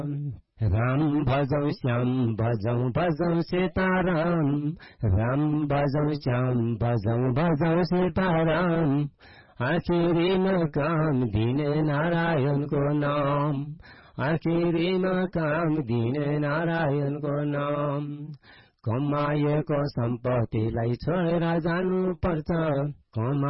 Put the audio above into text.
राम भजौ श्याम भजौ सीताराम राम भजौ श्याम भजौ सीताराम आखिरीमा काम दिने नारायणको नाम आखिरीमा काम दिने नारायणको नाम कमाएको सम्पत्तिलाई छोडेर जानु पर्छ